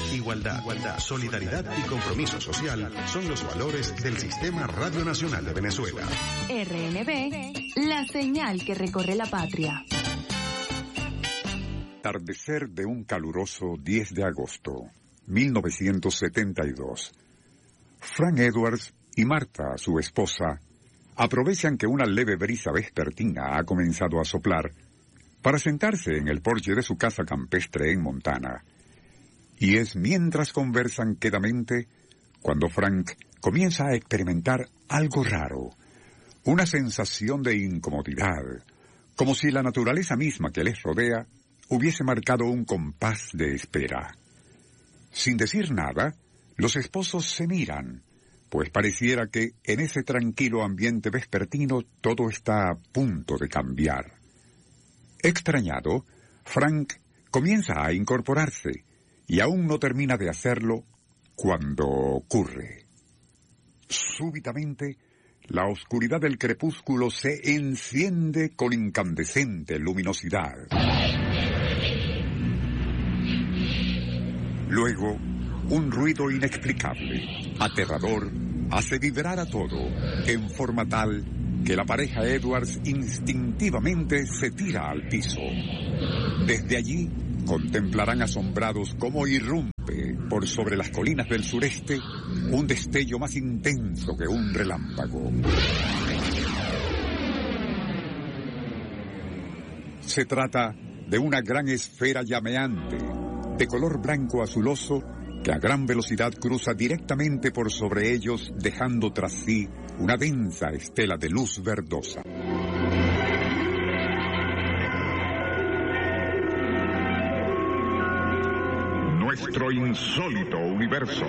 igualdad, solidaridad y compromiso social son los valores del Sistema Radio Nacional de Venezuela. RNB, la señal que recorre la patria. Atardecer de un caluroso 10 de agosto, 1972. Frank Edwards y Marta, su esposa, aprovechan que una leve brisa vespertina ha comenzado a soplar para sentarse en el porche de su casa campestre en Montana. Y es mientras conversan quedamente cuando Frank comienza a experimentar algo raro, una sensación de incomodidad, como si la naturaleza misma que les rodea hubiese marcado un compás de espera. Sin decir nada, los esposos se miran, pues pareciera que en ese tranquilo ambiente vespertino todo está a punto de cambiar. Extrañado, Frank comienza a incorporarse y aún no termina de hacerlo cuando ocurre. Súbitamente, la oscuridad del crepúsculo se enciende con incandescente luminosidad. Luego, un ruido inexplicable, aterrador, hace vibrar a todo, en forma tal que la pareja Edwards instintivamente se tira al piso. Desde allí, contemplarán asombrados cómo irrumpe por sobre las colinas del sureste un destello más intenso que un relámpago. Se trata de una gran esfera llameante, de color blanco azuloso, que a gran velocidad cruza directamente por sobre ellos, dejando tras sí una densa estela de luz verdosa. Nuestro insólito universo.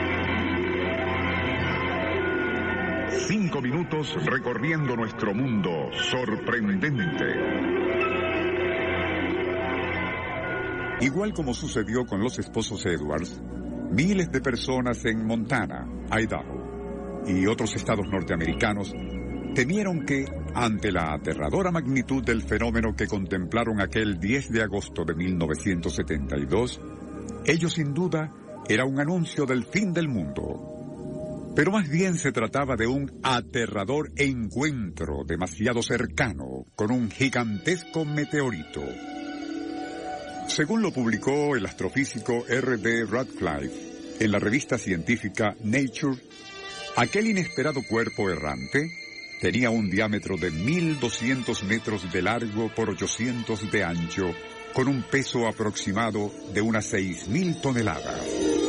5 minutos recorriendo nuestro mundo sorprendente. Igual como sucedió con los esposos Edwards, miles de personas en Montana, Idaho y otros estados norteamericanos temieron que, ante la aterradora magnitud del fenómeno que contemplaron aquel 10 de agosto de 1972, ello sin duda era un anuncio del fin del mundo. Pero más bien se trataba de un aterrador encuentro demasiado cercano con un gigantesco meteorito. Según lo publicó el astrofísico R.D. Radcliffe en la revista científica Nature, aquel inesperado cuerpo errante tenía un diámetro de 1.200 metros de largo por 800 de ancho, con un peso aproximado de unas 6.000 toneladas.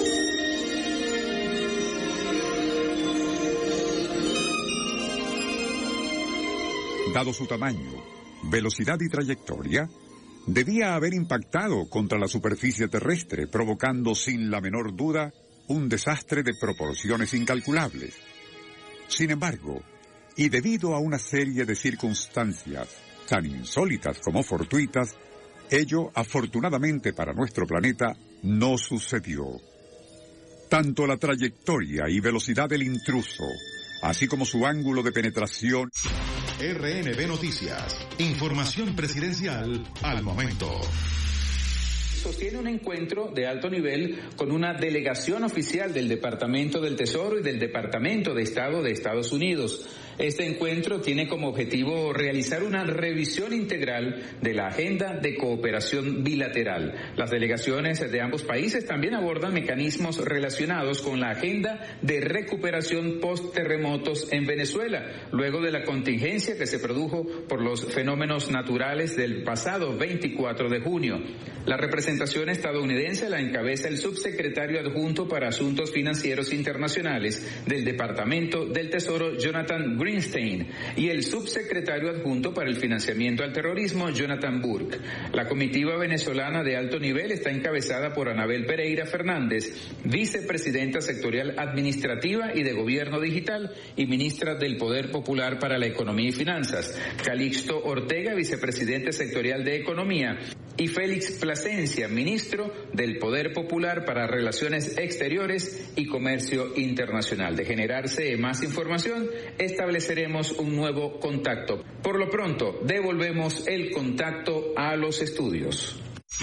Dado su tamaño, velocidad y trayectoria, debía haber impactado contra la superficie terrestre, provocando sin la menor duda un desastre de proporciones incalculables. Sin embargo, y debido a una serie de circunstancias tan insólitas como fortuitas, ello, afortunadamente para nuestro planeta, no sucedió. Tanto la trayectoria y velocidad del intruso, así como su ángulo de penetración. RNB Noticias. Información presidencial al momento. Sostiene un encuentro de alto nivel con una delegación oficial del Departamento del Tesoro y del Departamento de Estado de Estados Unidos. Este encuentro tiene como objetivo realizar una revisión integral de la agenda de cooperación bilateral. Las delegaciones de ambos países también abordan mecanismos relacionados con la agenda de recuperación post-terremotos en Venezuela, luego de la contingencia que se produjo por los fenómenos naturales del pasado 24 de junio. La representación estadounidense la encabeza el subsecretario adjunto para Asuntos Financieros Internacionales del Departamento del Tesoro, Jonathan Greenstein, y el subsecretario adjunto para el financiamiento al terrorismo, Jonathan Burke. La comitiva venezolana de alto nivel está encabezada por Anabel Pereira Fernández, vicepresidenta sectorial administrativa y de gobierno digital y ministra del Poder Popular para la Economía y Finanzas, Calixto Ortega, vicepresidente sectorial de Economía, y Félix Plasencia, ministro del Poder Popular para Relaciones Exteriores y Comercio Internacional. De generarse más información, estableceremos un nuevo contacto. Por lo pronto, devolvemos el contacto a los estudios.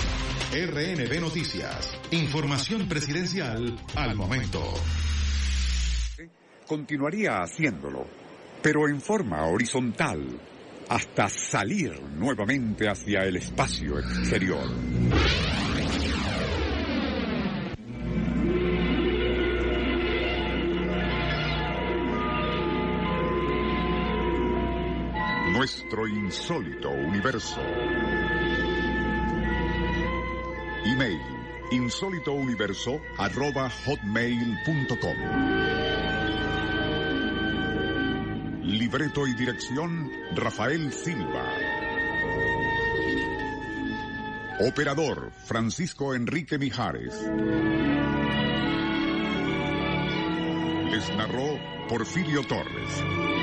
RNB Noticias. Información presidencial al momento. Continuaría haciéndolo, pero en forma horizontal, hasta salir nuevamente hacia el espacio exterior. Nuestro insólito universo. Email insólitouniverso@hotmail.com. Libreto y dirección Rafael Silva. Operador Francisco Enrique Mijares. Les narró Porfirio Torres.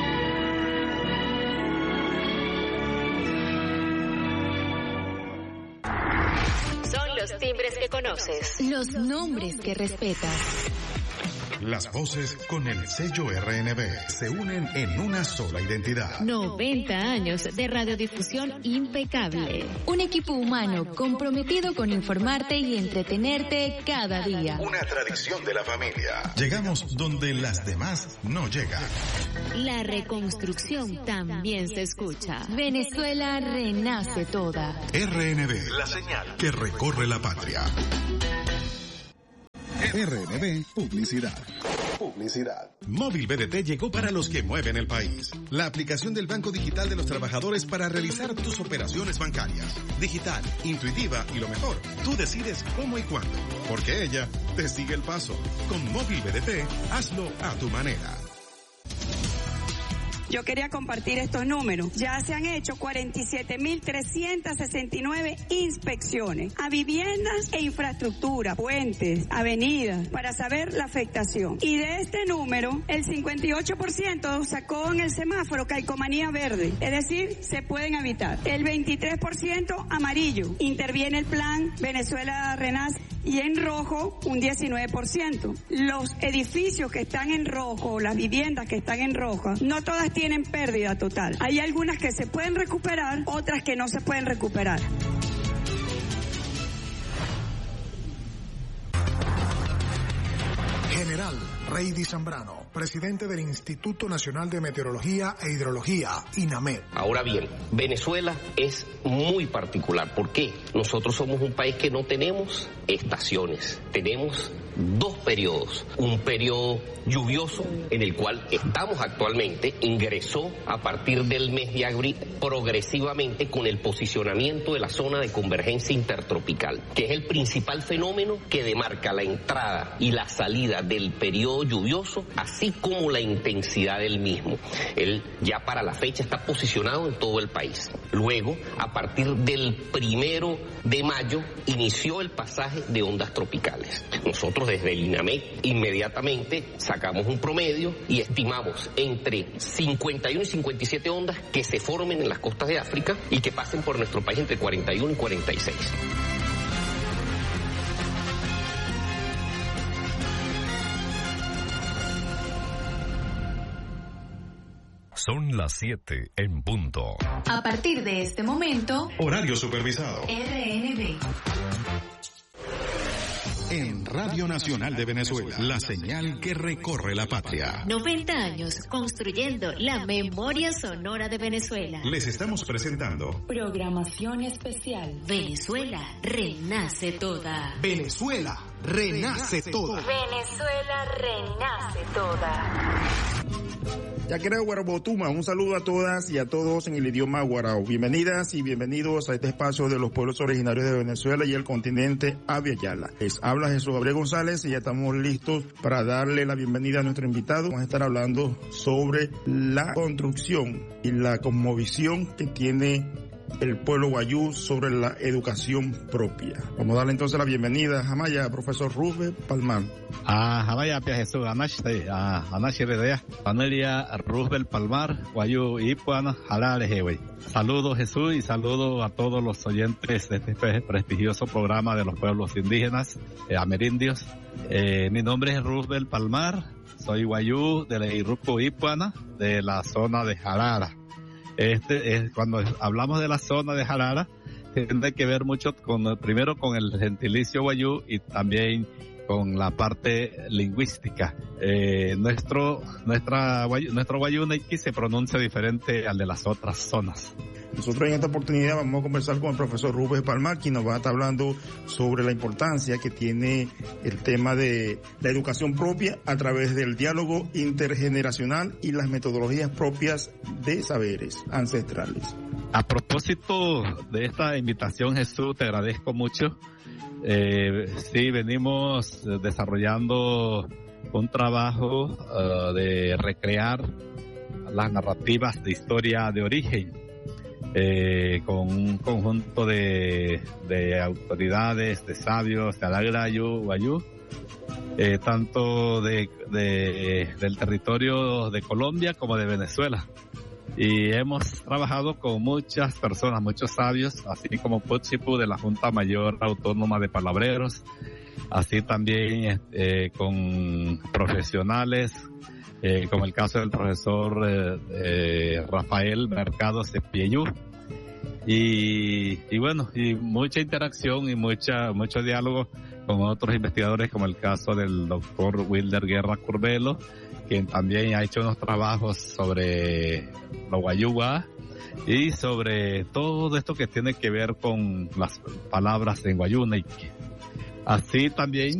Los timbres que conoces. Los nombres que respetas. Las voces con el sello RNB se unen en una sola identidad. 90 años de radiodifusión impecable. Un equipo humano comprometido con informarte y entretenerte cada día. Una tradición de la familia. Llegamos donde las demás no llegan. La reconstrucción también se escucha. Venezuela renace toda. RNB, la señal que recorre la patria. RNB Publicidad. Móvil BDT llegó para los que mueven el país. La aplicación del Banco Digital de los Trabajadores para realizar tus operaciones bancarias. Digital, intuitiva y lo mejor, tú decides cómo y cuándo, porque ella te sigue el paso. Con Móvil BDT, hazlo a tu manera. Yo quería compartir estos números. Ya se han hecho 47.369 inspecciones a viviendas e infraestructura, puentes, avenidas, para saber la afectación. Y de este número, el 58% sacó en el semáforo calcomanía verde, es decir, se pueden evitar. El 23% amarillo, interviene el plan Venezuela Renace, y en rojo un 19%. Los edificios que están en rojo, las viviendas que están en rojo, no todas tienen pérdida total. Hay algunas que se pueden recuperar, otras que no se pueden recuperar. General Reidy Zambrano, presidente del Instituto Nacional de Meteorología e Hidrología, INAMED. Ahora bien, Venezuela es muy particular. ¿Por qué? Nosotros somos un país que no tenemos estaciones, tenemos dos periodos. Un periodo lluvioso, en el cual estamos actualmente, ingresó a partir del mes de abril progresivamente con el posicionamiento de la zona de convergencia intertropical, que es el principal fenómeno que demarca la entrada y la salida del periodo lluvioso, así como la intensidad del mismo. Él ya para la fecha está posicionado en todo el país. Luego, a partir del 1 de mayo, inició el pasaje de ondas tropicales. Nosotros desde el INAMED inmediatamente sacamos un promedio y estimamos entre 51 y 57 ondas que se formen en las costas de África y que pasen por nuestro país entre 41 y 46. Son las 7 en punto. A partir de este momento, horario supervisado. RNB. En Radio Nacional de Venezuela, la señal que recorre la patria. 90 años construyendo la memoria sonora de Venezuela. Les estamos presentando Programación especial. Venezuela renace toda. Venezuela renace toda. Venezuela renace toda. Yaquera Guarabotuma, un saludo a todas y a todos en el idioma guarao. Bienvenidas y bienvenidos a este espacio de los pueblos originarios de Venezuela y el continente Abya Yala. Les habla Jesús Gabriel González y ya estamos listos para darle la bienvenida a nuestro invitado. Vamos a estar hablando sobre la construcción y la cosmovisión que tiene el pueblo guayú sobre la educación propia. Vamos a darle entonces la bienvenida a Jamaya, profesor Roosevelt Palmar. Jamaya, Pia Jesús, Anashire, familia Roosevelt Palmar, guayú Ipuana, Jalales, Hewey. Saludos Jesús y saludos a todos los oyentes de este prestigioso programa de los pueblos indígenas, amerindios. Mi nombre es Roosevelt Palmar, soy guayú de la Iruco Ipuana, de la zona de Jarara. Cuando hablamos de la zona de Jarara, tiene que ver mucho primero con el gentilicio wayú y también con la parte lingüística. Nuestro wayú Neiki se pronuncia diferente al de las otras zonas. Nosotros en esta oportunidad vamos a conversar con el profesor Rubén Palmar, quien nos va a estar hablando sobre la importancia que tiene el tema de la educación propia a través del diálogo intergeneracional y las metodologías propias de saberes ancestrales. A propósito de esta invitación, Jesús, te agradezco mucho. Sí, venimos desarrollando un trabajo de recrear las narrativas de historia de origen. Con un conjunto de autoridades, de sabios, de Alagrayu, Wayú, tanto del territorio de Colombia como de Venezuela. Y hemos trabajado con muchas personas, muchos sabios, así como Puchipu de la Junta Mayor Autónoma de Palabreros, así también con profesionales, como el caso del profesor Rafael Mercado Cepieyú, y bueno, y mucha interacción y mucho diálogo con otros investigadores, como el caso del doctor Wilder Guerra Curbelo, quien también ha hecho unos trabajos sobre los wayúa y sobre todo esto que tiene que ver con las palabras en wayú Neiki. Así también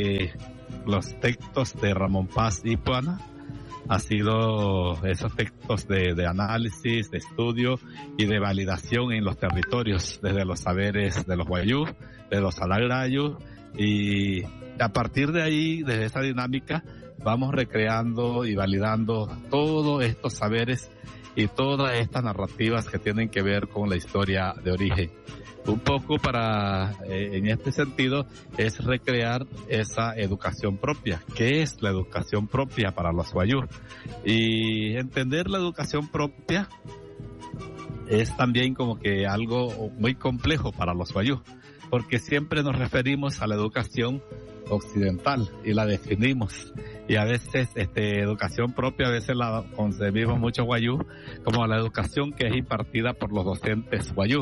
los textos de Ramón Paz Ipuana ha sido esos textos de análisis, de estudio y de validación en los territorios, desde los saberes de los wayú, de los alagrayu, y a partir de ahí, desde esa dinámica, vamos recreando y validando todos estos saberes y todas estas narrativas que tienen que ver con la historia de origen. Un poco en este sentido, es recrear esa educación propia. ¿Qué es la educación propia para los wayú? Y entender la educación propia es también como que algo muy complejo para los wayú, porque siempre nos referimos a la educación occidental y la definimos. Y a veces educación propia, a veces la concebimos mucho wayú como la educación que es impartida por los docentes wayú.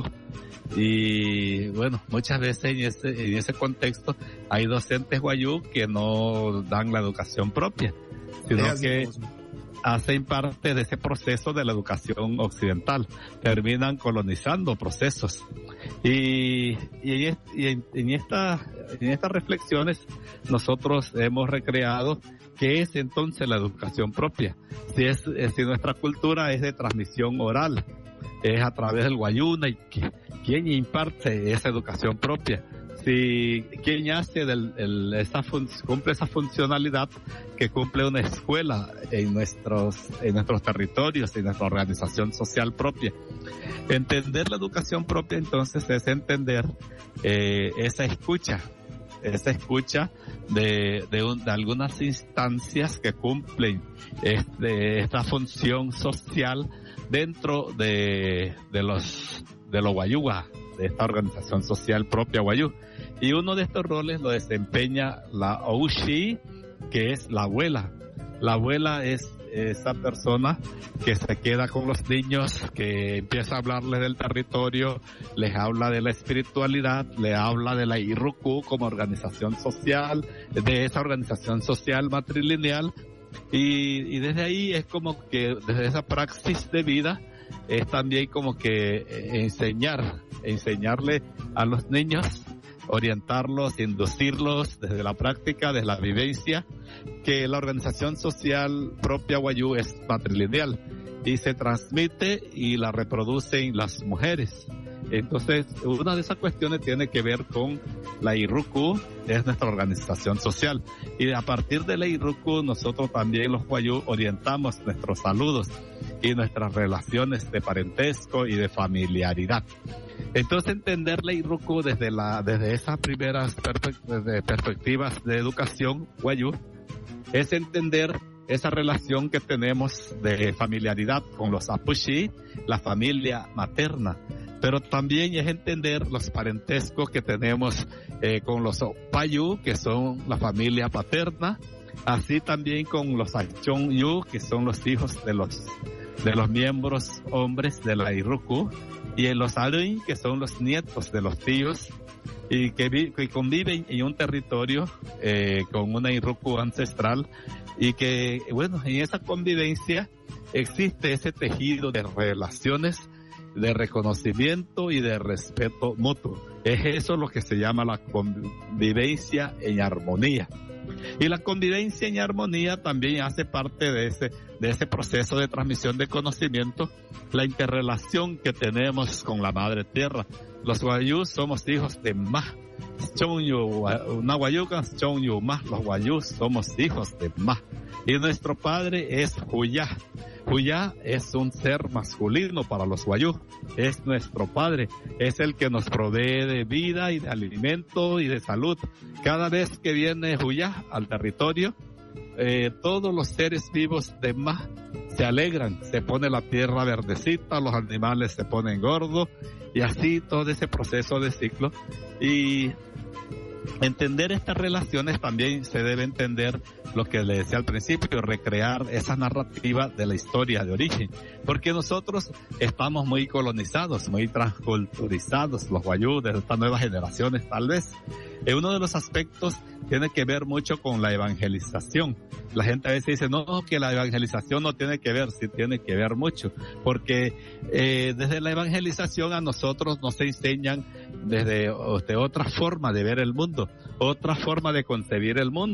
Y bueno, muchas veces en ese contexto hay docentes wayú que no dan la educación propia, sino que hacen parte de ese proceso de la educación occidental, terminan colonizando procesos. Y en estas reflexiones nosotros hemos recreado qué es entonces la educación propia. Si nuestra cultura es de transmisión oral, es a través del wayú Neiki, ¿quién imparte esa educación propia? ¿Quién hace cumple esa funcionalidad que cumple una escuela en nuestros territorios, en nuestra organización social propia? Entender la educación propia entonces es entender esa escucha de algunas instancias que cumplen esta función social dentro de los wayúa, de esta organización social propia wayú. Y uno de estos roles lo desempeña la Oushi, que es la abuela. La abuela es esa persona que se queda con los niños, que empieza a hablarles del territorio, les habla de la espiritualidad, le habla de la Irruku como organización social, de esa organización social matrilineal, y desde ahí es como que desde esa praxis de vida es también como que enseñarle a los niños, orientarlos, inducirlos desde la práctica, desde la vivencia, que la organización social propia wayú es matrilineal y se transmite y la reproducen las mujeres. Entonces, una de esas cuestiones tiene que ver con la Irruku, es nuestra organización social. Y a partir de la Irruku, nosotros también los wayú orientamos nuestros saludos y nuestras relaciones de parentesco y de familiaridad. Entonces, entender la Irruku desde esas primeras perspectivas de educación wayú es entender esa relación que tenemos de familiaridad con los apushi, la familia materna, pero también es entender los parentescos que tenemos con los opayú, que son la familia paterna, así también con los achonyu, que son los hijos de los miembros hombres de la Irruku, y en los Aluin, que son los nietos de los tíos, y que conviven en un territorio con una Irruku ancestral, y que, bueno, en esa convivencia existe ese tejido de relaciones, de reconocimiento y de respeto mutuo. Es eso lo que se llama la convivencia en armonía. Y la convivencia en armonía también hace parte de ese proceso de transmisión de conocimiento, la interrelación que tenemos con la Madre Tierra. Los Wayús somos hijos de Ma. Los Wayús somos hijos de Ma. Y nuestro padre es Huyá. Huyá es un ser masculino para los Wayús. Es nuestro padre. Es el que nos provee de vida y de alimento y de salud. Cada vez que viene Huyá al territorio, todos los seres vivos de Ma se alegran. Se pone la tierra verdecita, los animales se ponen gordos, y así todo ese proceso de ciclo. Y entender estas relaciones también se debe entender lo que le decía al principio, recrear esa narrativa de la historia de origen, porque nosotros estamos muy colonizados, muy transculturizados, los Wayús de estas nuevas generaciones tal vez. Uno de los aspectos tiene que ver mucho con la evangelización. La gente a veces dice, no, que la evangelización no tiene que ver, sí tiene que ver mucho, porque desde la evangelización a nosotros nos enseñan desde otra forma de ver el mundo, otra forma de concebir el mundo.